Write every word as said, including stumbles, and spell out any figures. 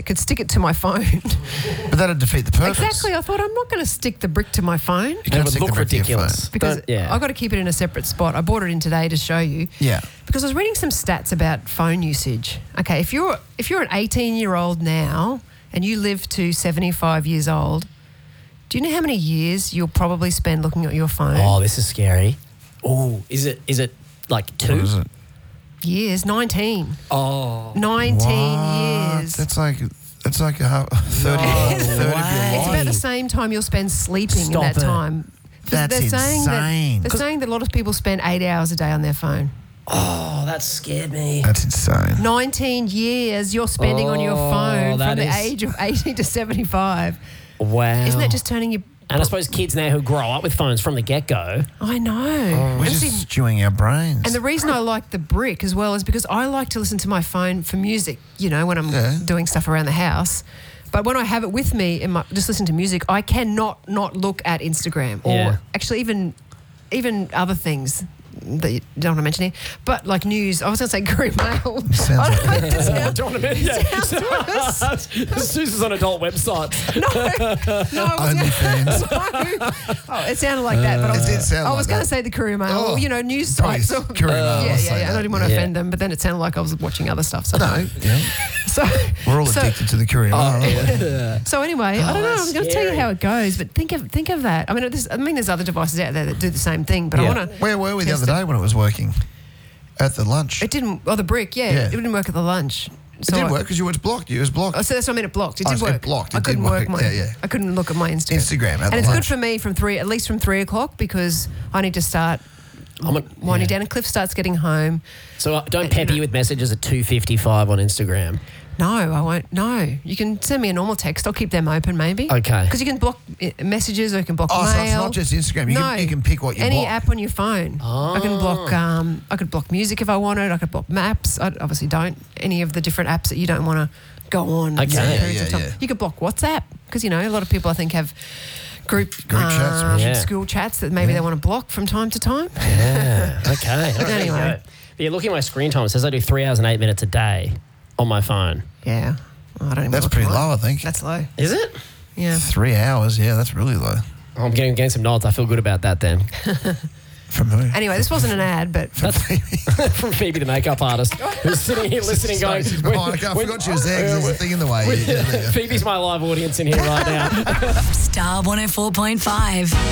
could stick it to my phone. But that'd defeat the purpose. Exactly. I thought I'm not going to stick the brick to my phone. You It can't would stick the look brick to your ridiculous. phone. Because Don't- yeah. I got to keep it in a separate spot. I bought it in today to show you. Yeah. Because I was reading some stats about phone usage. Okay, if you're if you're an eighteen-year-old now and you live to seventy-five years old, do you know how many years you'll probably spend looking at your phone? Oh, this is scary. Oh, is it is it like two? What is it? Years, nineteen. Oh. nineteen What? years. That's like that's like a half, third, No third of your way. life. It's about the same time you'll spend sleeping Stop in that it. time. 'Cause That's they're saying insane. That, they're saying that a lot of people spend eight hours a day on their phone. Oh, that scared me. That's insane. nineteen years you're spending on your Oh, phone that from the is- age of eighty to seventy-five. Wow. Isn't that just turning you... And I suppose kids now who grow up with phones from the get-go. I know. We're And just see, stewing our brains. And the reason I like the brick as well is because I like to listen to my phone for music, you know, when I'm Yeah. doing stuff around the house. But when I have it with me and my, just listen to music, I cannot not look at Instagram or Yeah. actually even even other things that you don't want to mention here. But like news, I was going to say Courier Mail. Sounds I don't like- know if it sounds- Don't want to It sounds worse. Susan's on adult websites. No, no, I was OnlyFans. gonna, oh, it sounded like that, but I was, It did sound I like was going that. to say the Courier Mail, Oh, or, you know, news probably sites. or- Courier Mail, yeah, I'll say yeah, yeah. I that. don't even want to Yeah. offend them, but then it sounded like I was watching other stuff. So No, yeah. So We're all so, addicted to the Courier Mail. aren't we? So anyway, I don't know. that's I'm going to tell you scary. how it goes, but think of think of that. I mean, there's, I mean, there's other devices out there that do the same thing, but Yeah. I want to. Where were we the other day when it was working? At the lunch. It didn't. Oh, the brick. Yeah, Yeah. it didn't work at the lunch. It So did I- work because you was blocked. You was blocked. Oh, so that's what I mean. It blocked. It Oh, did so it work. blocked. I It did couldn't work. work my. Yeah, yeah. I couldn't look at my Instagram. Instagram at and the it's lunch. good for me from three, at least from three o'clock, because I need to start I'm a- winding yeah. down. And Cliff starts getting home. So uh, don't pepper you with messages at two fifty-five on Instagram. No, I won't. No, you can send me a normal text. I'll keep them open, maybe. Okay. Because you can block uh, messages, or you can block Oh, so mail. it's not just Instagram. You, no, can, you can pick what you any block. app on your phone. I can block. Um, I could block music if I wanted. I could block maps. I obviously don't. Any of the different apps that you don't want to go on. Okay. certain Yeah, periods yeah, of time. yeah. You could block WhatsApp because you know a lot of people I think have group Group chats, um, yeah. school chats that maybe they want to block from time to time. Yeah. Okay. All right, there you Anyway. go. But you're looking at my screen time. It says I do three hours and eight minutes a day on my phone. Yeah, Oh, I don't even. That's look pretty at mine. low, I think. That's low. Is it? Yeah. Three hours. Yeah, that's really low. I'm getting, getting some nods. I feel good about that then. From who? Anyway, this wasn't an ad, but From Phoebe, the makeup artist, who's sitting here listening, going, Oh, I forgot she was there because there's a thing in the way. Yeah, yeah, yeah. Phoebe's my live audience in here right now. Star one oh four point five.